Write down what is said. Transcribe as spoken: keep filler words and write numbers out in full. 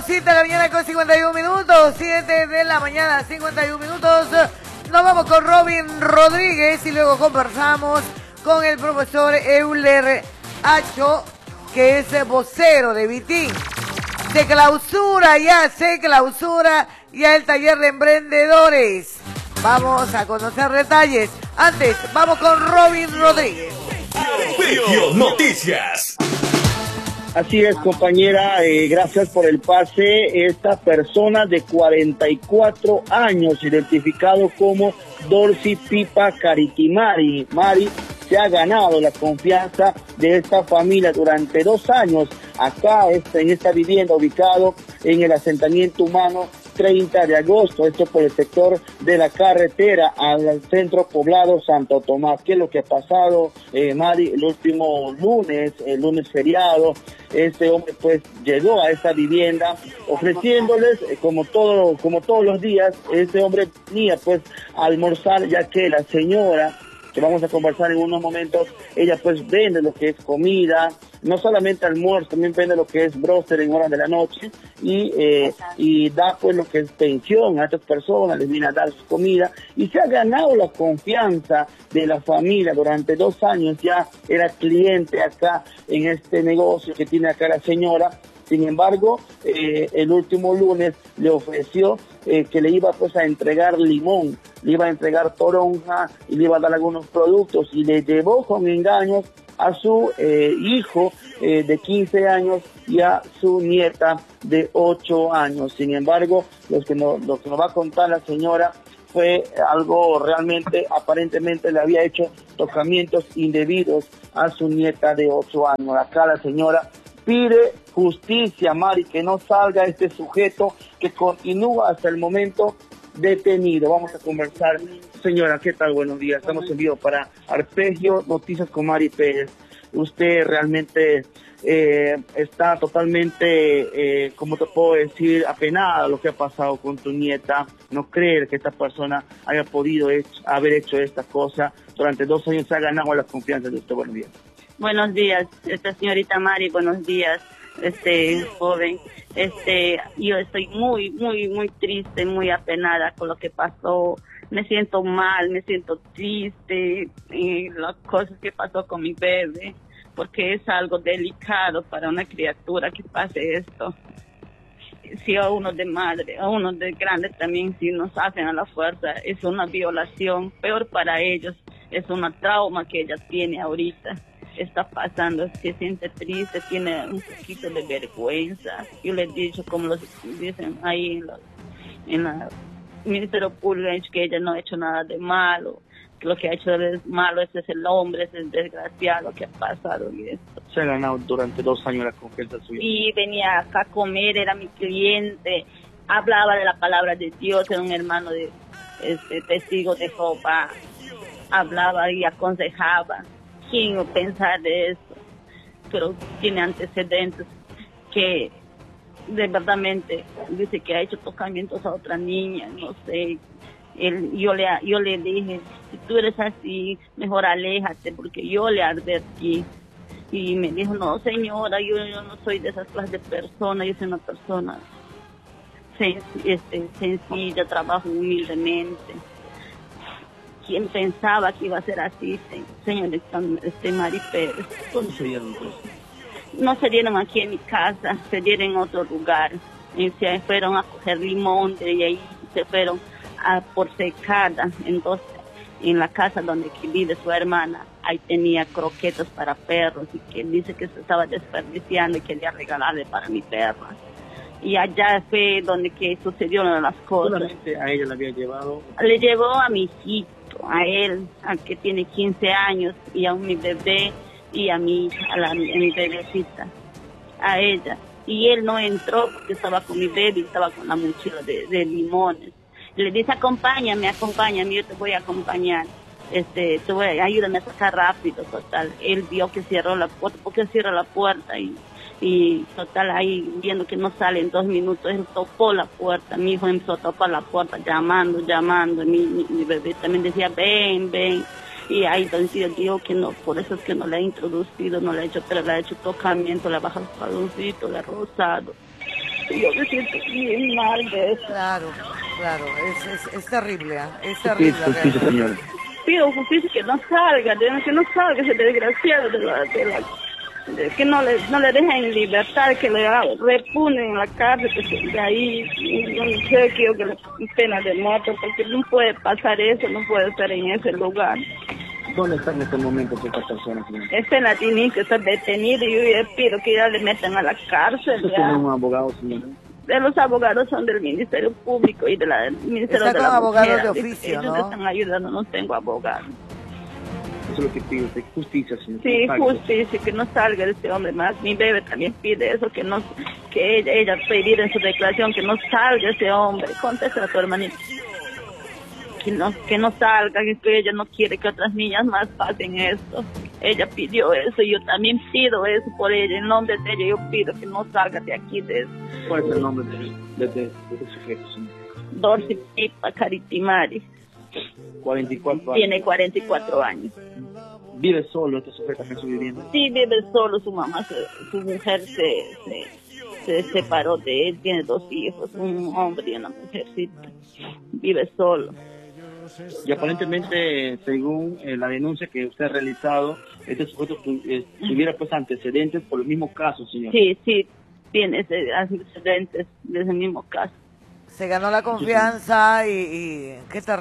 siete de la mañana con cincuenta y un minutos, siete de la mañana, cincuenta y un minutos. Nos vamos con Robin Rodríguez y luego conversamos con el profesor Euler Acho, que es vocero de Vitín. Se clausura ya, se clausura ya el taller de emprendedores. Vamos a conocer detalles. Antes, vamos con Robin Rodríguez. Regio Noticias. Así es, compañera, eh, gracias por el pase. Esta persona de cuarenta y cuatro años, identificado como Dorcy Pipa Caritimari, Mari, se ha ganado la confianza de esta familia durante dos años, acá en esta vivienda ubicado en el asentamiento humano treinta de agosto, esto por el sector de la carretera al centro poblado Santo Tomás. ¿Qué es lo que ha pasado, eh, Mari? El último lunes, el lunes feriado, este hombre pues llegó a esta vivienda ofreciéndoles, eh, como todo, como todos los días, este hombre venía pues a almorzar, ya que la señora, que vamos a conversar en unos momentos, ella pues vende lo que es comida, no solamente almuerzo, también vende lo que es broster en horas de la noche y eh, y da pues lo que es pensión a estas personas, les viene a dar su comida y se ha ganado la confianza de la familia durante dos años, ya era cliente acá en este negocio que tiene acá la señora. Sin embargo, eh, el último lunes le ofreció eh, que le iba pues a entregar limón, le iba a entregar toronja y le iba a dar algunos productos y le llevó con engaños a su eh, hijo eh, de quince años y a su nieta de ocho años. Sin embargo, lo que, no, lo que nos va a contar la señora fue algo realmente, aparentemente le había hecho tocamientos indebidos a su nieta de ocho años. Acá la señora pide justicia, Mari, que no salga este sujeto que continúa hasta el momento detenido. Vamos a conversar. Señora, ¿qué tal? Buenos días. Estamos en vivo para Arpegio Noticias con Mari Pérez. Usted realmente eh, está totalmente, eh, ¿cómo te puedo decir?, apenada lo que ha pasado con tu nieta. No creer que esta persona haya podido hecho, haber hecho esta cosa. Durante dos años se ha ganado la confianza de usted. Buenos días. Buenos días, esta señorita Mari, buenos días, este joven. Este, yo estoy muy, muy, muy triste, muy apenada con lo que pasó. Me siento mal, me siento triste, y las cosas que pasó con mi bebé, porque es algo delicado para una criatura que pase esto. Si a uno de madre, a uno de grande también, si nos hacen a la fuerza, es una violación, peor para ellos, es una trauma que ella tiene ahorita. Está pasando, se siente triste, tiene un poquito de vergüenza. Yo le he dicho, como los dicen ahí en, los, en la Ministerio Público, que ella no ha hecho nada de malo, que lo que ha hecho de malo ese es el hombre, ese es el desgraciado que ha pasado y esto. Se ha ganado durante dos años la confianza suya. Y venía acá a comer, era mi cliente, hablaba de la palabra de Dios, era un hermano de este, testigo de Jehová, hablaba y aconsejaba. ¿Quién iba a pensar de eso? Pero tiene antecedentes que de verdadmente dice que ha hecho tocamientos a otra niña, no sé. Él, yo le yo le dije, si tú eres así, mejor aléjate, porque yo le advertí. Y me dijo, no señora, yo, yo no soy de esas clases de personas, yo soy una persona sen, este, sencilla, trabajo humildemente. ¿Quién pensaba que iba a ser así, señor este, Mari Pérez? ¿Dónde se dieron pues? No se dieron aquí en mi casa, se dieron en otro lugar. Y se fueron a coger limón de ahí, se fueron a por secada. Entonces, en la casa donde vive su hermana, ahí tenía croquetas para perros y que dice que se estaba desperdiciando y quería regalarle para mi perro. Y allá fue donde que sucedieron las cosas. ¿Solamente a ella la había llevado? Le llevó a mi hijito, a él, al que tiene quince años, y a mi bebé, y a mi hija, a, la, a mi bebecita, a ella. Y él no entró porque estaba con mi bebé, estaba con la mochila de, de limones. Le dice, acompáñame, acompáñame, yo te voy a acompañar. Este, te voy a, ayúdame a sacar rápido, total. Él vio que cerró la puerta, porque cierra la puerta y... Y total, ahí viendo que no sale en dos minutos, él tocó la puerta. Mi hijo empezó a tocar la puerta, llamando, llamando. Mi, mi, mi bebé también decía, ven, ven. Y ahí entonces yo digo que no, por eso es que no le ha introducido, no le ha hecho, pero le ha hecho tocamiento, le ha bajado el paloncito, le ha rozado. yo me siento bien mal de eso. Claro, claro, es, es, es terrible, ¿eh? Es terrible. Justicia, señora. Pido justicia que no salga, de- que no salga ese desgraciado de la, de la de que no le, no le dejen en libertad, que le haga- repunen en la cárcel, que se- de ahí, yo no sé, quiero que le pongan pena de muerte, porque no puede pasar eso, no puede estar en ese lugar. ¿Dónde está en este momento esta persona, señora? Este latino que está detenido y yo ya pido que ya le metan a la cárcel. ¿Usted Ya. tiene un abogado, señora? De los abogados son del Ministerio Público y de la del Ministerio Está de con la abogados Mujer. de oficio, Ellos ¿no? están ayudando, no tengo abogado. Eso es lo que pide usted, justicia, señora. Sí, Exacto. justicia, que no salga este hombre más. Mi bebé también pide eso, que no, que ella, ella pedir en su declaración que no salga ese hombre. Contesta a tu hermanita. Que no, que no salga, que ella no quiere que otras niñas más pasen esto. Ella pidió eso, y yo también pido eso por ella. En nombre de ella yo pido que no salga de aquí, de ¿Cuál es el nombre de, de, de, de ese sujeto, señora? Dorsi Pipa Caritimari. cuarenta y cuatro años. Tiene cuarenta y cuatro años. ¿Vive solo este sujeto en su vivienda? Sí, vive solo, su mamá, se- su mujer se, se, se separó de él, tiene dos hijos, un hombre y una mujercita. Vive solo. Y aparentemente, según eh, la denuncia que usted ha realizado, este sujeto tu- eh, tuviera pues antecedentes por el mismo caso, señor. Sí, sí, tiene ese- antecedentes de ese mismo caso. Se ganó la confianza y, y qué terrible.